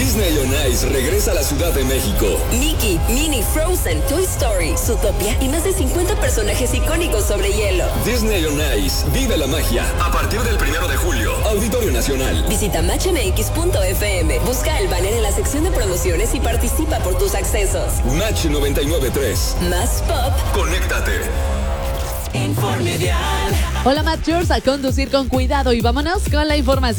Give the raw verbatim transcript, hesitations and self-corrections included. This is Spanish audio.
Disney on Ice regresa a la Ciudad de México. Mickey, Minnie, Frozen, Toy Story, Zootopia y más de cincuenta personajes icónicos sobre hielo. Disney on Ice, vive la magia. A partir del primero de julio, Auditorio Nacional. Visita match m x punto f m, busca el banner en la sección de promociones y participa por tus accesos. Match noventa y nueve punto tres. Más pop. Conéctate. Hola, Matt George, a conducir con cuidado y vámonos con la información.